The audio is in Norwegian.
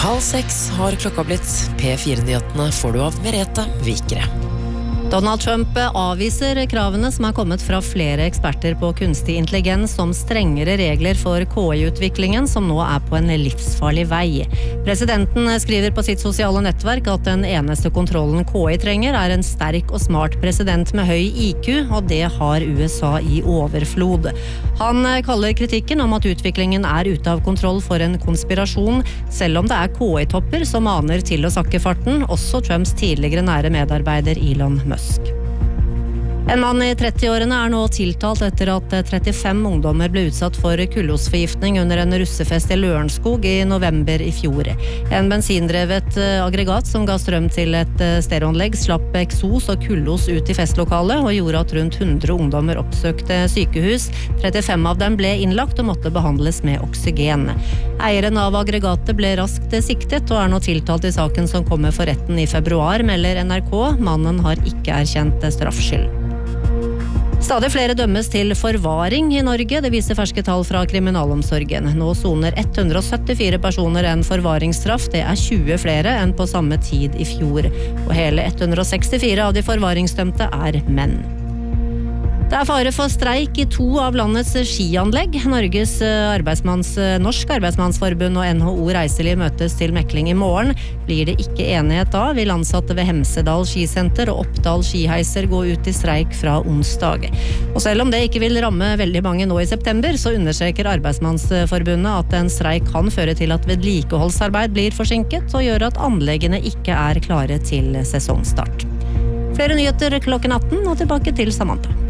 5:30 har klokka blitt. P4-nyhetene får du av Merete Vikere. Donald Trump avviser kravene som er kommet fra flere eksperter på kunstig intelligens om strengere regler for KI-utviklingen som nå er på en livsfarlig vei. Presidenten skriver på sitt sosiale nettverk at den eneste kontrollen KI trenger er en sterk og smart president med høy IQ, og det har USA i overflod. Han kaller kritikken om at utviklingen er ute av kontroll for en konspirasjon, selv om det er KI-topper som maner til å sakke farten, også Trumps tidligere nære medarbeider Elon Musk. En mann i 30-årene er nå tiltalt etter at 35 ungdommer ble utsatt for kullosforgiftning under en russefest i Lørenskog i november i fjor. En bensindrevet aggregat som ga strøm til et stereoanlegg slapp eksos og kullos ut i festlokalet og gjorde at rundt 100 ungdommer oppsøkte sykehus. 35 av dem ble innlagt og måtte behandles med oksygen. Eieren av aggregatet ble raskt siktet og er nå tiltalt i saken som kommer for retten i februar, melder NRK. Mannen har ikke erkjent straffskyld. Stadig flere dømmes til forvaring i Norge, det viser ferske tall fra kriminalomsorgen. Nå soner 174 personer en forvaringsstraff, det er 20 flere enn på samme tid i fjor. Og hele 164 av de forvaringsdømte er menn. Det er fare for streik i 2 av landets skianlegg. Norsk arbeidsmannsforbund og NHO Reiseliv møtes til mekling i morgen. Blir det ikke enighet da, vil ansatte ved Hemsedal skisenter og Oppdal skiheiser gå ut i streik fra onsdag. Og selv om det ikke vil ramme veldig mange nå i september, så understreker Arbeidsmannsforbundet at en streik kan føre til at vedlikeholdsarbeid blir forsinket og gjør at anleggene ikke er klare til sesongstart. Flere nyheter klokken 18 og tilbake til Samantha.